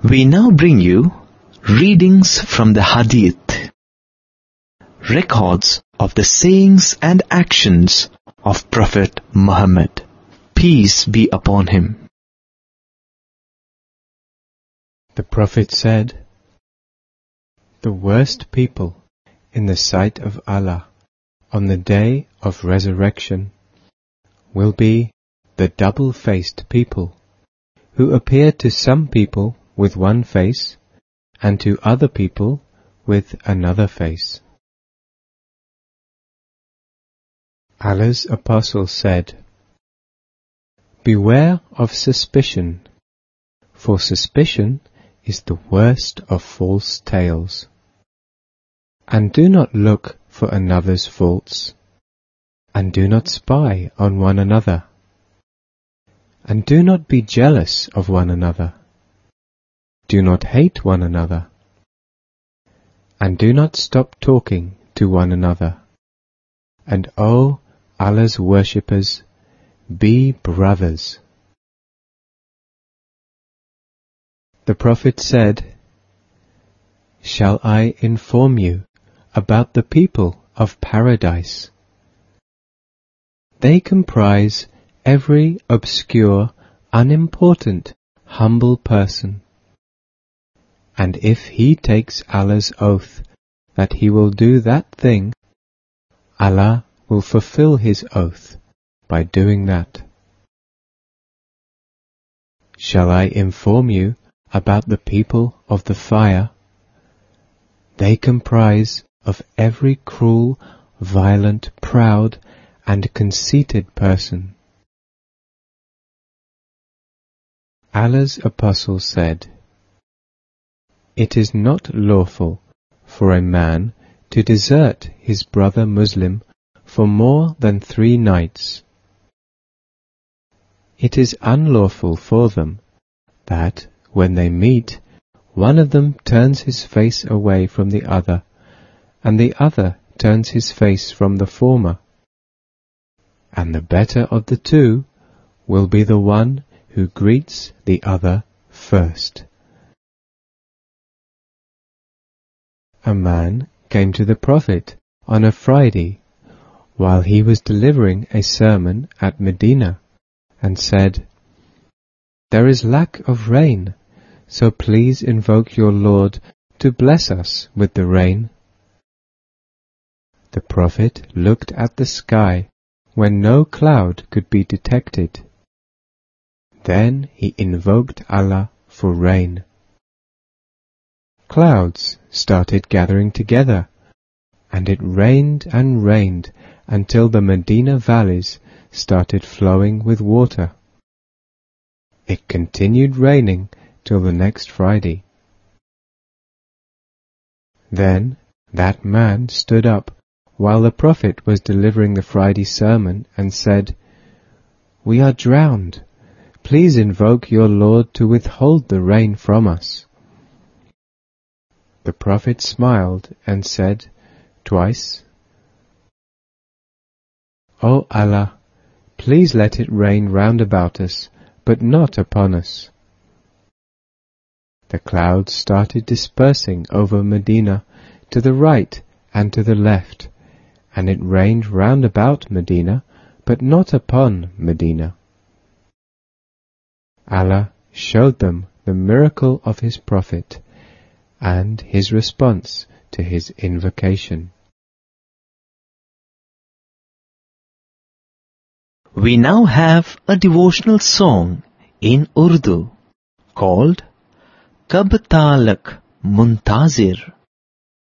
We now bring you readings from the Hadith, records of the sayings and actions of Prophet Muhammad, peace be upon him. The Prophet said, "The worst people in the sight of Allah on the day of resurrection will be the double-faced people, who appear to some people with one face and to other people with another face." Allah's Apostle said, "Beware of suspicion, for suspicion is the worst of false tales. And do not look for another's faults, and do not spy on one another, and do not be jealous of one another. Do not hate one another, and do not stop talking to one another. And O Allah's worshippers, be brothers." The Prophet said, "Shall I inform you about the people of paradise? They comprise every obscure, unimportant, humble person. And if he takes Allah's oath that he will do that thing, Allah will fulfill his oath by doing that. Shall I inform you about the people of the fire? They comprise of every cruel, violent, proud, and conceited person." Allah's Apostle said, "It is not lawful for a man to desert his brother Muslim for more than 3 nights. It is unlawful for them that, when they meet, one of them turns his face away from the other, and the other turns his face from the former. And the better of the two will be the one who greets the other first." A man came to the Prophet on a Friday while he was delivering a sermon at Medina, and said, "There is lack of rain, so please invoke your Lord to bless us with the rain." The Prophet looked at the sky when no cloud could be detected. Then he invoked Allah for rain. Clouds started gathering together, and it rained and rained until the Medina valleys started flowing with water. It continued raining till the next Friday. Then that man stood up while the Prophet was delivering the Friday sermon and said, "We are drowned. Please invoke your Lord to withhold the rain from us." The Prophet smiled and said twice, "O Allah, please let it rain round about us, but not upon us." The clouds started dispersing over Medina to the right and to the left, and it rained round about Medina, but not upon Medina. Allah showed them the miracle of his Prophet and his response to his invocation. We now have a devotional song in Urdu called Kab Talak Muntazir.